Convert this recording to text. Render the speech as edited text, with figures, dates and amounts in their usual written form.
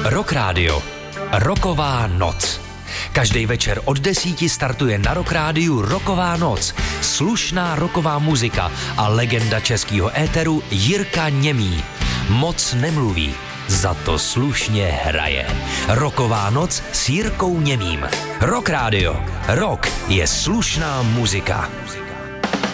Rock Radio. Rocková noc. Každý večer od 10 startuje na Rock Rádiu Rocková noc. Slušná rocková muzika a legenda českého éteru Jirka Němý. Moc nemluví, za to slušně hraje. Rocková noc s Jirkou Němým. Rock Radio. Rock je slušná muzika.